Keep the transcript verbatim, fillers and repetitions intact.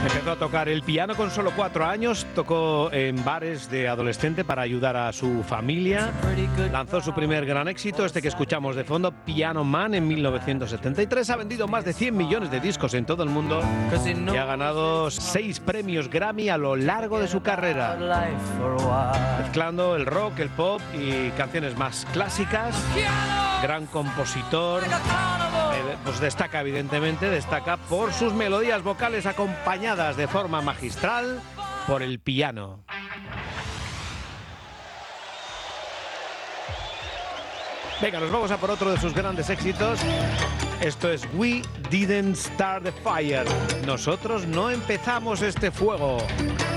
Empezó a tocar el piano con solo cuatro años, tocó en bares de adolescente para ayudar a su familia. Lanzó su primer gran éxito, este que escuchamos de fondo, Piano Man, en mil novecientos setenta y tres. Ha vendido más de cien millones de discos en todo el mundo y ha ganado seis premios Grammy a lo largo de su carrera, mezclando el rock, el pop y canciones más clásicas. Gran compositor. Pues destaca, evidentemente, destaca por sus melodías vocales acompañadas de forma magistral por el piano. Venga, nos vamos a por otro de sus grandes éxitos. Esto es We Didn't Start the Fire. Nosotros no empezamos este fuego.